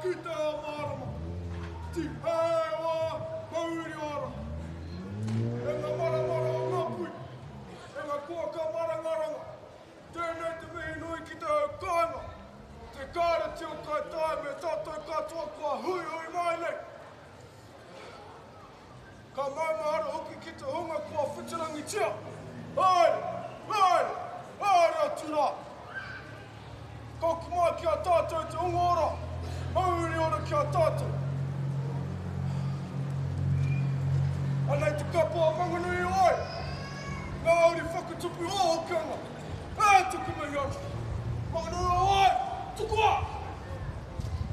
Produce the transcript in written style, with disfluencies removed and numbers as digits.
whita o marama. Ti hei oa mauri ora. E ngā maramara o ngā pui. E ngā kua ka marangaranga. Tēnei te mihi nui ki te au kāinga. Te kāre tio kai tae me tātou katoa kua hui hui mai nei. Ka maumahara hoki ki te hunga kua whitirangi tia. Haere, haere, haere atu rā. Ka ki mai ki a tātou te unga ora. Mauri ora ki a tātou. Anei te kapa a manganui oi. Ngā ori whakatupu o o kanga. E tuku mai au.